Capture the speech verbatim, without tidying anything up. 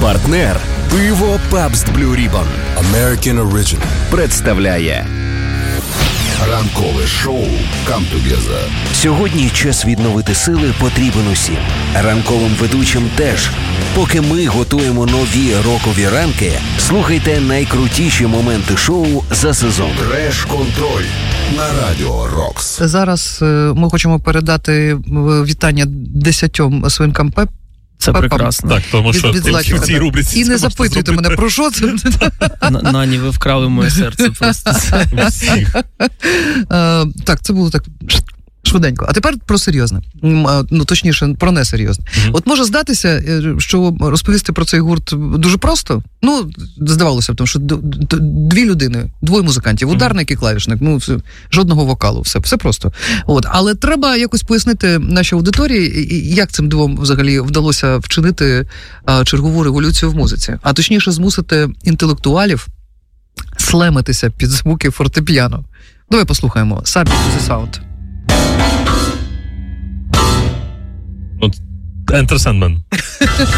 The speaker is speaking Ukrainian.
Партнер пиво Pabst Blue Ribbon American Original представляє ранкове шоу Come Together. Сьогодні час відновити сили потрібен усім. Ранковим ведучим теж. Поки ми готуємо нові рокові ранки, слухайте найкрутіші моменти шоу за сезон. Треш-контроль на Радіо Рокс. Зараз е, ми хочемо передати вітання десятьом свинкам Пеп. Це Пепам. прекрасно. Так, тому що в цій рубриці і не запитуйте мене, про що це. Н- Нані, ви вкрали моє серце просто. всіх. Е, Так, це було так швиденько. А тепер про серйозне. М, а, Ну, точніше, про несерйозне. Мгм. От може здатися, е, що розповісти про цей гурт дуже просто. Ну, здавалося б, тому що д- д- дві людини, двоє музикантів, ударник і клавішник, ну, все, жодного вокалу, все, все просто. От. Але треба якось пояснити нашій аудиторії, і- і як цим двом взагалі вдалося вчинити а, чергову революцію в музиці. А точніше, змусити інтелектуалів слемитися під звуки фортепіано. Давай послухаємо «Subject to the Sound». Enter Sandman.